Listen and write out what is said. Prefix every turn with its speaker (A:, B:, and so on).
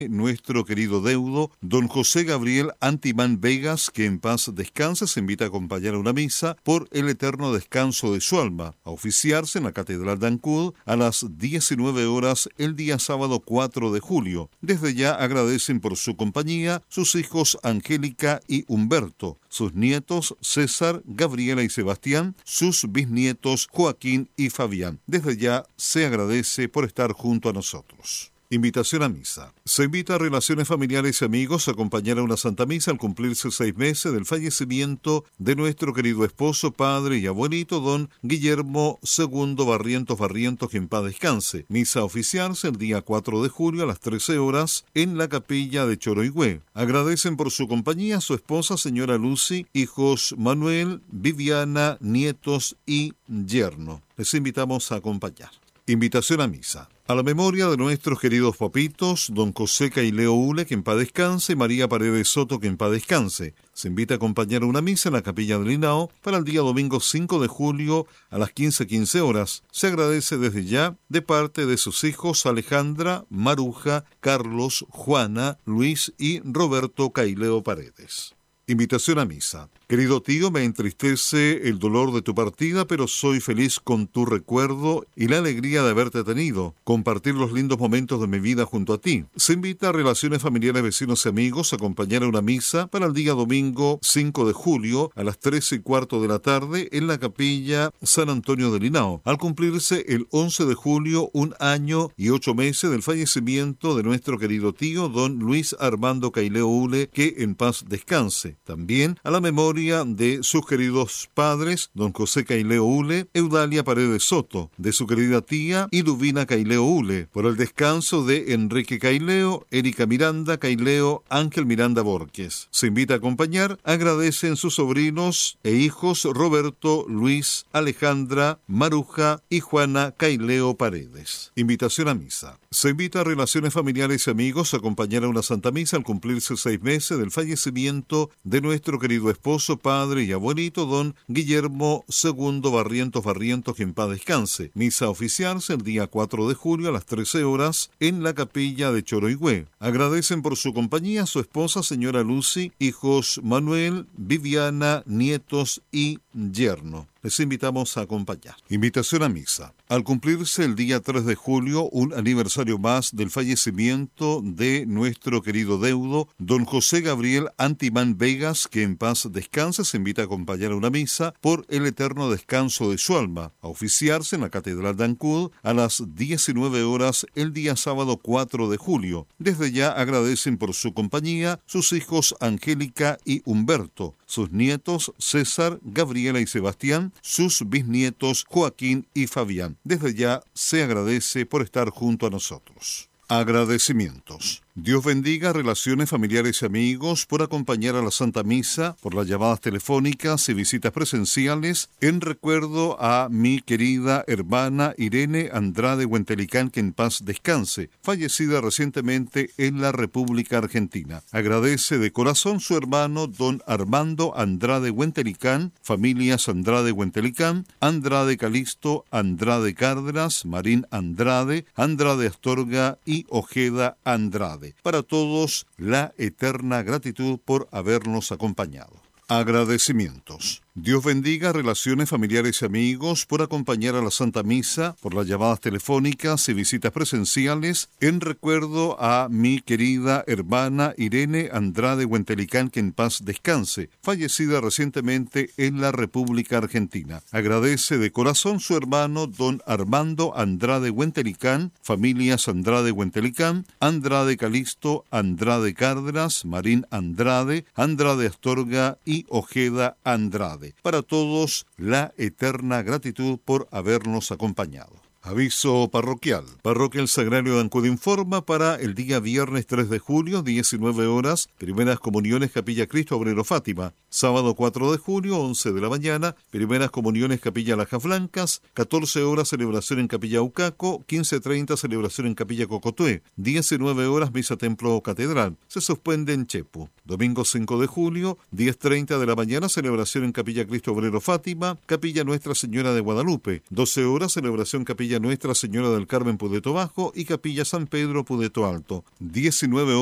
A: Nuestro querido deudo, don José Gabriel Antimán Vegas, que en paz descanse, se invita a acompañar a una misa por el eterno descanso de su alma, a oficiarse en la Catedral de Ancud a las 19 horas el día sábado 4 de julio. Desde ya agradecen por su compañía sus hijos Angélica y Humberto, sus nietos César, Gabriela y Sebastián, sus bisnietos Joaquín y Fabián. Desde ya se agradece por estar junto a nosotros. Invitación a misa. Se invita a relaciones familiares y amigos a acompañar a una Santa Misa al cumplirse 6 meses del fallecimiento de nuestro querido esposo, padre y abuelito, don Guillermo II Barrientos, que en paz descanse. Misa a oficiarse el día 4 de julio a las 13 horas en la capilla de Choroigüe. Agradecen por su compañía a su esposa, señora Lucy, hijos Manuel, Viviana, nietos y yerno. Les invitamos a acompañar. Invitación a misa. A la memoria de nuestros queridos papitos, don José Caileo Ule, que en paz descanse, y María Paredes Soto, que en paz descanse. Se invita a acompañar a una misa en la capilla del Linao para el día domingo 5 de julio a las 15:15 horas. Se agradece desde ya de parte de sus hijos Alejandra, Maruja, Carlos, Juana, Luis y Roberto Caileo Paredes. Invitación a misa. Querido tío, me entristece el dolor de tu partida, pero soy feliz con tu recuerdo y la alegría de haberte tenido, compartir los lindos momentos de mi vida junto a ti. Se invita a relaciones familiares, vecinos y amigos a acompañar a una misa para el día domingo 5 de julio a las 13:15 de la tarde en la capilla San Antonio de Linao, al cumplirse el 11 de julio 1 año y 8 meses del fallecimiento de nuestro querido tío, don Luis Armando Caileo Ule, que en paz descanse. También a la memoria de sus queridos padres, don José Caileo Ule, Eudalia Paredes Soto, de su querida tía Iduvina Caileo Ule, por el descanso de Enrique Caileo, Erika Miranda Caileo, Ángel Miranda Borges. Se invita a acompañar, agradecen sus sobrinos e hijos Roberto, Luis, Alejandra, Maruja y Juana Caileo Paredes. Invitación a misa. Se invita a relaciones familiares y amigos a acompañar a una Santa Misa al cumplirse 6 meses del fallecimiento de nuestro querido esposo, padre y abuelito, don Guillermo II Barrientos, que en paz descanse. Misa a oficiarse el día 4 de julio a las 13 horas en la capilla de Choroigüe. Agradecen por su compañía a su esposa, señora Lucy, hijos Manuel, Viviana, nietos y yerno. Les invitamos a acompañar. Invitación a misa. Al cumplirse el día 3 de julio, un aniversario más del fallecimiento de nuestro querido deudo, don José Gabriel Antimán Vegas, que en paz descanse, se invita a acompañar a una misa por el eterno descanso de su alma, a oficiarse en la Catedral de Ancud a las 19 horas el día sábado 4 de julio. Desde ya agradecen por su compañía sus hijos Angélica y Humberto, sus nietos César, Gabriela y Sebastián, sus bisnietos Joaquín y Fabián. Desde ya se agradece por estar junto a nosotros. Agradecimientos. Dios bendiga relaciones familiares y amigos por acompañar a la Santa Misa, por las llamadas telefónicas y visitas presenciales, en recuerdo a mi querida hermana Irene Andrade Huentelicán, que en paz descanse, fallecida recientemente en la República Argentina. Agradece de corazón su hermano don Armando Andrade Huentelicán, familias Andrade Huentelicán, Andrade Calixto, Andrade Cárdenas, Marín Andrade, Andrade Astorga y Ojeda Andrade. Para todos, la eterna gratitud por habernos acompañado. Agradecimientos. Dios bendiga relaciones familiares y amigos por acompañar a la Santa Misa, por las llamadas telefónicas y visitas presenciales, en recuerdo a mi querida hermana Irene Andrade Huentelicán, que en paz descanse, fallecida recientemente en la República Argentina. Agradece de corazón su hermano don Armando Andrade Huentelicán, familias Andrade Huentelicán, Andrade Calixto, Andrade Cárdenas, Marín Andrade, Andrade Astorga y Ojeda Andrade. Para todos, la eterna gratitud por habernos acompañado. Aviso parroquial. Parroquia El Sagrario de Ancud informa para el día viernes 3 de julio, 19 horas, primeras comuniones Capilla Cristo Obrero Fátima. Sábado 4 de julio, 11 de la mañana, primeras comuniones Capilla Lajas Blancas. 14 horas, celebración en Capilla Ucaco. 15:30, celebración en Capilla Cocotué. 19 horas, misa Templo Catedral. Se suspende en Chepu. Domingo 5 de julio, 10:30 de la mañana, celebración en Capilla Cristo Obrero Fátima. Capilla Nuestra Señora de Guadalupe. 12 horas, celebración Capilla Capilla Nuestra Señora del Carmen Pudeto Bajo y Capilla San Pedro Pudeto Alto. 19